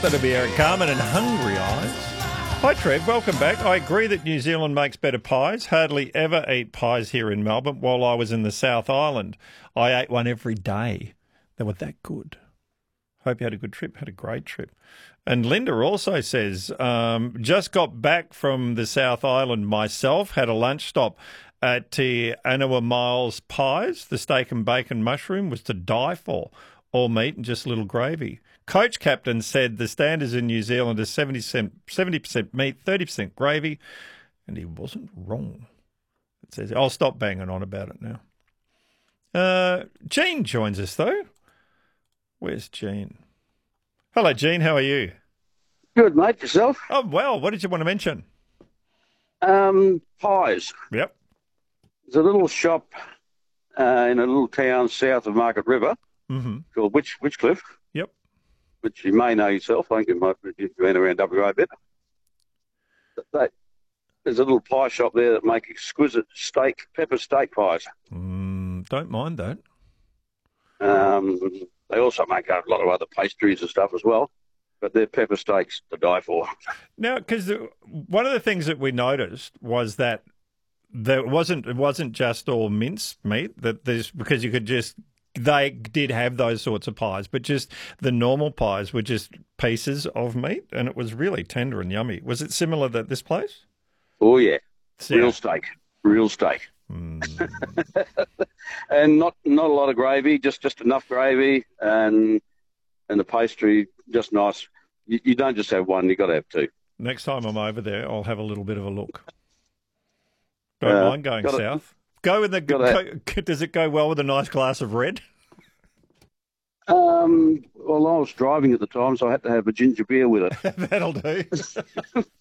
That'll be Eric Carmen and Hungry Eyes. Hi Trev, welcome back. I agree that New Zealand makes better pies. Hardly ever eat pies here in Melbourne. While I was in the South Island, I ate one every day. They were that good. Hope you had a good trip. Had a great trip. And Linda also says, just got back from the South Island myself, had a lunch stop at Te Anawa Miles Pies. The steak and bacon mushroom was to die for. All meat and just a little gravy. Coach Captain said the standards in New Zealand are 70% meat, 30% gravy, and he wasn't wrong. It says, I'll stop banging on about it now. Jean joins us, though. Where's Jean? Hello, Jean. How are you? Good, mate. Yourself? Oh, well. What did you want to mention? Pies. Yep. There's a little shop in a little town south of Market River called Witchcliffe, Yep. which you may know yourself. I think you've been around WA a bit. There's a little pie shop there that make exquisite pepper steak pies. Don't mind that. They also make a lot of other pastries and stuff as well, but their pepper steaks to die for. Now, because one of the things that we noticed was that it wasn't just all mince meat, because you could just, they did have those sorts of pies, but just the normal pies were just pieces of meat, and it was really tender and yummy. Was it similar at this place? Oh, yeah. So, real steak. And not a lot of gravy, just enough gravy, and the pastry just nice. You don't just have one, you got to have two. Next time I'm over there, I'll have a little bit of a look. Don't mind going south. Go with does it go well with a nice glass of red? Well, I was driving at the time, so I had to have a ginger beer with it. That'll do.